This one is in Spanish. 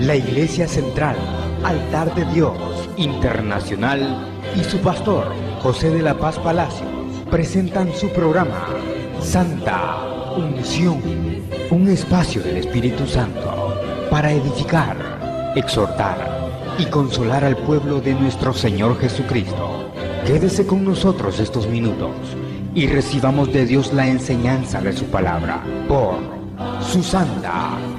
La Iglesia Central, Altar de Dios Internacional y su pastor, José de la Paz Palacios, presentan su programa Santa Unción, un espacio del Espíritu Santo para edificar, exhortar y consolar al pueblo de nuestro Señor Jesucristo. Quédese con nosotros estos minutos y recibamos de Dios la enseñanza de su palabra por su santa